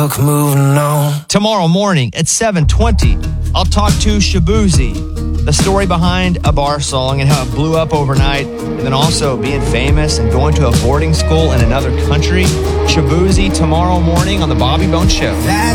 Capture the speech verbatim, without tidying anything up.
Moving on. Tomorrow morning at seven twenty, I'll talk to Shaboozey, the story behind a bar song and how it blew up overnight, and then also being famous and going to a boarding school in another country. Shaboozey tomorrow morning on the Bobby Bones Show.